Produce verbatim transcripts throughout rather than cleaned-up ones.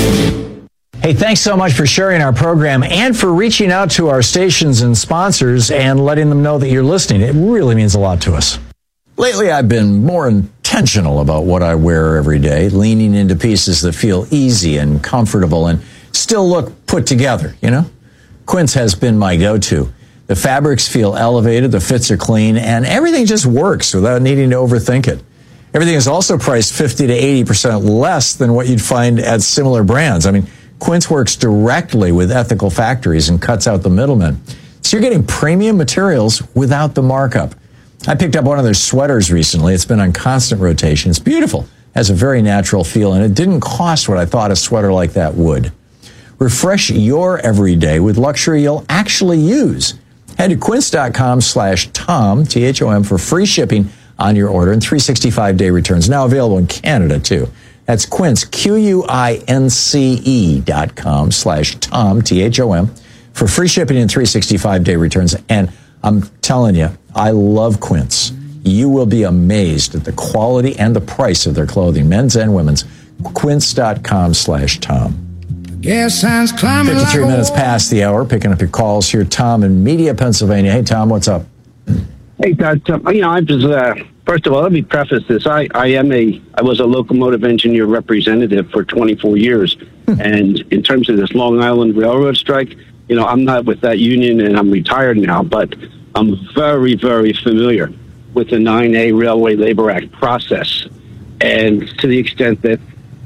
Hey, thanks so much for sharing our program and for reaching out to our stations and sponsors and letting them know that you're listening. It really means a lot to us. Lately, I've been more intentional about what I wear every day, leaning into pieces that feel easy and comfortable and still look put together, you know? Quince has been my go-to. The fabrics feel elevated, the fits are clean, and everything just works without needing to overthink it. Everything is also priced fifty to eighty percent less than what you'd find at similar brands. I mean, Quince works directly with ethical factories and cuts out the middlemen. So you're getting premium materials without the markup. I picked up one of their sweaters recently. It's been on constant rotation. It's beautiful, has a very natural feel, and it didn't cost what I thought a sweater like that would. Refresh your everyday with luxury you'll actually use. Head to quince.com slash Tom, T H O M, for free shipping on your order and three hundred sixty-five day returns. Now available in Canada, too. That's Quince, Q U I N C E dot com slash Tom, T H O M, for free shipping and three hundred sixty-five day returns. And I'm telling you, I love Quince. You will be amazed at the quality and the price of their clothing, men's and women's. Quince.com slash Tom. Gas signs climbing fifty-three like minutes past the hour, picking up your calls here. Tom in Media, Pennsylvania. Hey, Tom, what's up? Hey, Todd. You know, I was, uh, first of all, let me preface this. I, I am a, I was a locomotive engineer representative for twenty-four years. And in terms of this Long Island Railroad strike, you know, I'm not with that union and I'm retired now, but I'm very, very familiar with the nine A Railway Labor Act process. And to the extent that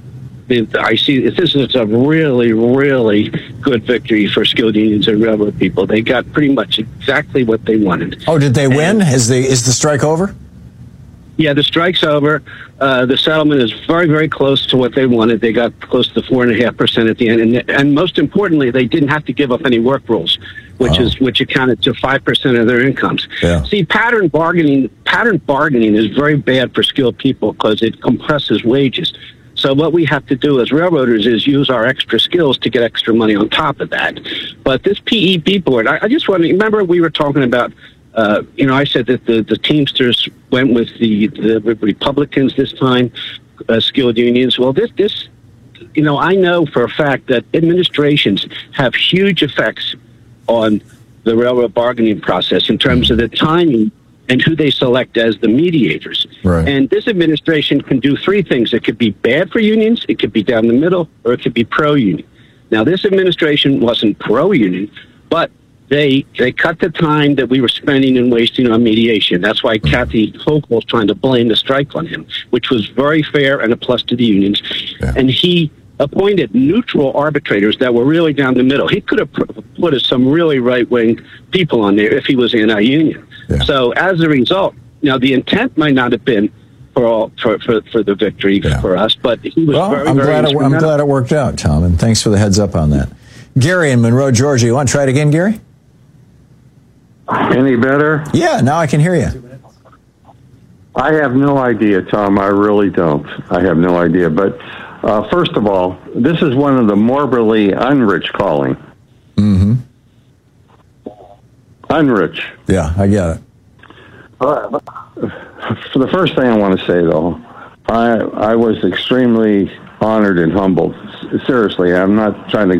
I see this is a really, really good victory for skilled unions and railroad people. They got pretty much exactly what they wanted. Oh, did they win? Is the is the strike over? Yeah, the strike's over. Uh, the settlement is very, very close to what they wanted. They got close to four and a half percent at the end, and and most importantly, they didn't have to give up any work rules, which oh. is which accounted to five percent of their incomes. Yeah. See, pattern bargaining pattern bargaining is very bad for skilled people because it compresses wages. So what we have to do as railroaders is use our extra skills to get extra money on top of that. But this P E B board, I, I just want to remember we were talking about, uh, you know, I said that the, the Teamsters went with the, the Republicans this time, uh, skilled unions. Well, this, this, you know, I know for a fact that administrations have huge effects on the railroad bargaining process in terms of the timing and who they select as the mediators. Right. And this administration can do three things. It could be bad for unions, it could be down the middle, or it could be pro-union. Now, this administration wasn't pro-union, but they they cut the time that we were spending and wasting on mediation. That's why Kathy Hochul was trying to blame the strike on him, which was very fair and a plus to the unions. Yeah. And he appointed neutral arbitrators that were really down the middle. He could have put some really right-wing people on there if he was anti-union. Yeah. So as a result, now the intent might not have been for all for, for, for the victory yeah. for us, but he was well, very, I'm very glad it, I'm glad it worked out, Tom, and thanks for the heads up on that. Gary in Monroe, Georgia. You want to try it again, Gary? Any better? Yeah, now I can hear you. I have no idea, Tom. I really don't. I have no idea. But uh, first of all, this is one of the morbidly unrich calling. Mm-hmm. Unrich. Yeah, I get it. Uh, for the first thing I want to say, though, I I was extremely honored and humbled. Seriously, I'm not trying to